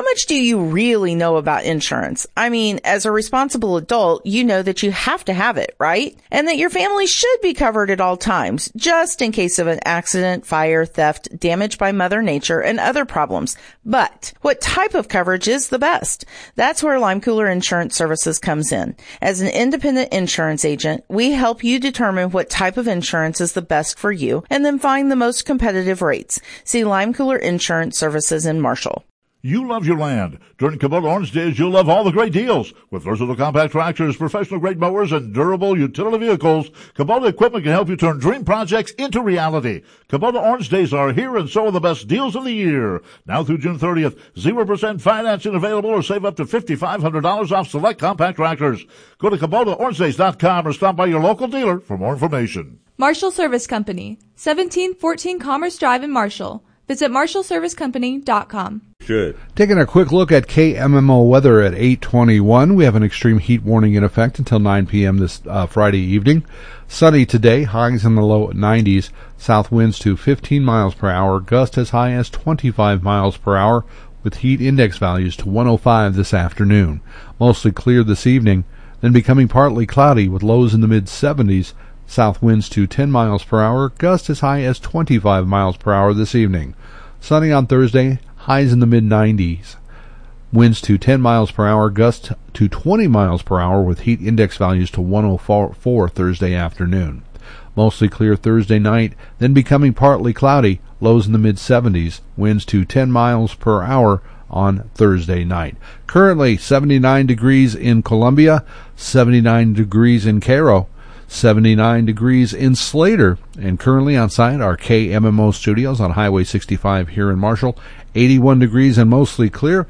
much do you really know about insurance? I mean, as a responsible adult, you know that you have to have it, right? And that your family should be covered at all times, just in case of an accident, fire, theft, damage by Mother Nature, and other problems. But what type of coverage is the best? That's where Lime Cooler Insurance Services comes in. As an independent insurance agent, we help you determine what type of insurance is the best for you and then find the most competitive rates. See Lime Cooler Insurance Services in Marshall. You love your land. During Kubota Orange Days, you'll love all the great deals. With versatile compact tractors, professional-grade mowers, and durable utility vehicles, Kubota equipment can help you turn dream projects into reality. Kubota Orange Days are here, and so are the best deals of the year. Now through June 30th, 0% financing available, or save up to $5,500 off select compact tractors. Go to KubotaOrangeDays.com or stop by your local dealer for more information. Marshall Service Company, 1714 Commerce Drive in Marshall. Visit MarshallServiceCompany.com. Good. Taking a quick look at KMMO weather at 8:21. We have an extreme heat warning in effect until 9 p.m. this Friday evening. Sunny today, highs in the low 90s. South winds to 15 miles per hour, gust as high as 25 miles per hour, with heat index values to 105 this afternoon. Mostly clear this evening, then becoming partly cloudy with lows in the mid-70s. South winds to 10 miles per hour, gust as high as 25 miles per hour this evening. Sunny on Thursday, highs in the mid-90s. Winds to 10 miles per hour, gusts to 20 miles per hour with heat index values to 104 Thursday afternoon. Mostly clear Thursday night, then becoming partly cloudy, lows in the mid-70s. Winds to 10 miles per hour on Thursday night. Currently 79 degrees in Columbia, 79 degrees in Cairo, 79 degrees in Slater, and currently on site our KMMO studios on Highway 65 here in Marshall. 81 degrees and mostly clear,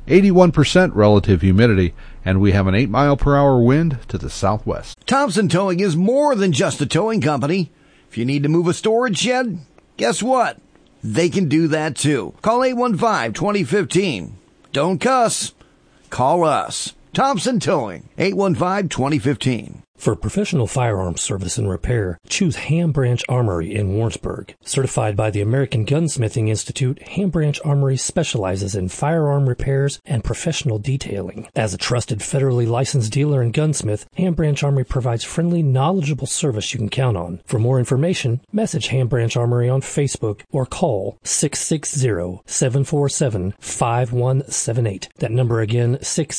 81% relative humidity, and we have an 8-mile-per-hour wind to the southwest. Thompson Towing is more than just a towing company. If you need to move a storage shed, guess what? They can do that too. Call 815-2015. Don't cuss. Call us. Thompson Towing, 815-2015. For professional firearms service and repair, choose Ham Branch Armory in Warrensburg. Certified by the American Gunsmithing Institute, Ham Branch Armory specializes in firearm repairs and professional detailing. As a trusted federally licensed dealer and gunsmith, Ham Branch Armory provides friendly, knowledgeable service you can count on. For more information, message Ham Branch Armory on Facebook or call 660-747-5178. That number again,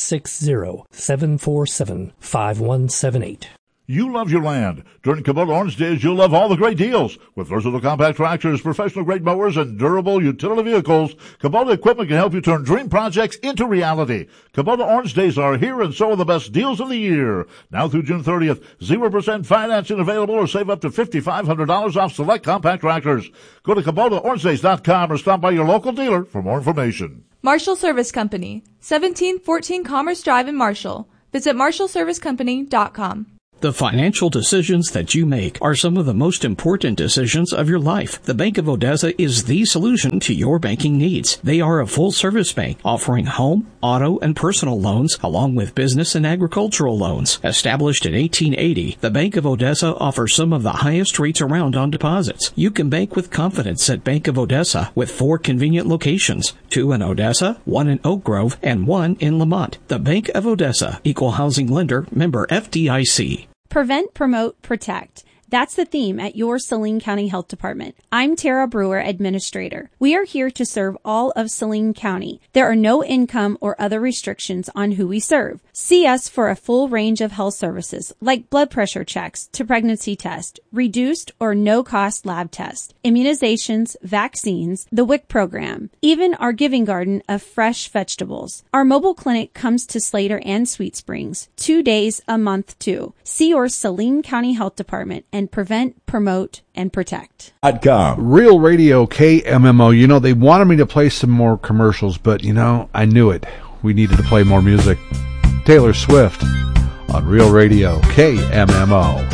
660-747-5178. You love your land. During Kubota Orange Days, you'll love all the great deals. With versatile compact tractors, professional-grade mowers, and durable utility vehicles, Kubota equipment can help you turn dream projects into reality. Kubota Orange Days are here, and so are the best deals of the year. Now through June 30th, 0% financing available, or save up to $5,500 off select compact tractors. Go to KubotaOrangeDays.com or stop by your local dealer for more information. Marshall Service Company, 1714 Commerce Drive in Marshall. Visit MarshallServiceCompany.com. The financial decisions that you make are some of the most important decisions of your life. The Bank of Odessa is the solution to your banking needs. They are a full-service bank offering home, auto, and personal loans, along with business and agricultural loans. Established in 1880, the Bank of Odessa offers some of the highest rates around on deposits. You can bank with confidence at Bank of Odessa with 4 convenient locations, 2 in Odessa, 1 in Oak Grove, and 1 in Lamont. The Bank of Odessa, Equal Housing Lender, member FDIC. Prevent, promote, protect. That's the theme at your Saline County Health Department. I'm Tara Brewer, Administrator. We are here to serve all of Saline County. There are no income or other restrictions on who we serve. See us for a full range of health services like blood pressure checks to pregnancy test, reduced or no-cost lab tests, immunizations, vaccines, the WIC program, even our giving garden of fresh vegetables. Our mobile clinic comes to Slater and Sweet Springs 2 days a month too. See your Saline County Health Department and prevent, promote, and protect. Real Radio KMMO. You know, they wanted me to play some more commercials, but, I knew it. We needed to play more music. Taylor Swift on Real Radio KMMO.